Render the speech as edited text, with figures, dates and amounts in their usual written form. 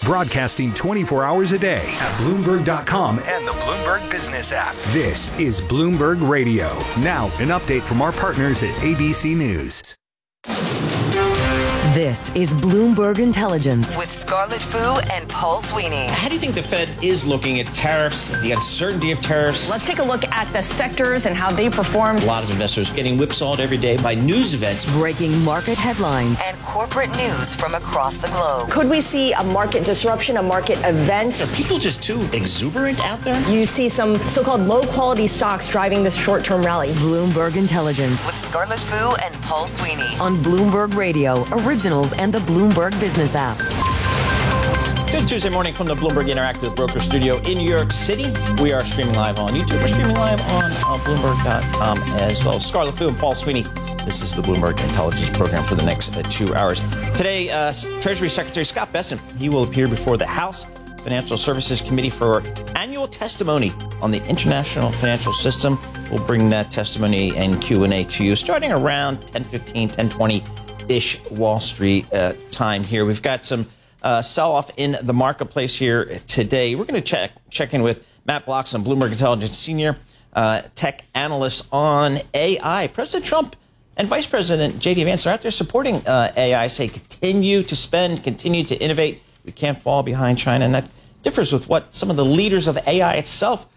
broadcasting 24 hours a day at Bloomberg.com and the Bloomberg Business app. This is Bloomberg Radio. Now, an update from our partners at ABC News. This is Bloomberg Intelligence with Scarlett Fu and Paul Sweeney. How do you think the Fed is looking at tariffs, the uncertainty of tariffs? Let's take a look at the sectors and how they performed. A lot of investors getting whipsawed every day by news events. Breaking market headlines and corporate news from across the globe. Could we see a market disruption, a market event? Are people just too exuberant out there? You see some so-called low-quality stocks driving this short-term rally. Bloomberg Intelligence with Scarlett Fu and Paul Sweeney on Bloomberg Radio, Originals and the Bloomberg Business app. Good Tuesday morning from the Bloomberg Interactive Broker Studio in New York City. We are streaming live on YouTube. We're streaming live on Bloomberg.com as well. Scarlett Fu and Paul Sweeney. This is the Bloomberg Intelligence Program for the next 2 hours. Today, Treasury Secretary Scott Bessent, he will appear before the House Financial Services Committee for annual testimony on the international financial system. We'll bring that testimony and Q&A to you starting around 10:15, 10:20-ish Wall Street time here. We've got some sell-off in the marketplace here today. We're going to check in with Matt Blockson, Bloomberg Intelligence Senior Tech Analyst on AI. President Trump and Vice President J.D. Vance are out there supporting AI, say continue to spend, continue to innovate. We can't fall behind China, and that differs with what some of the leaders of AI itself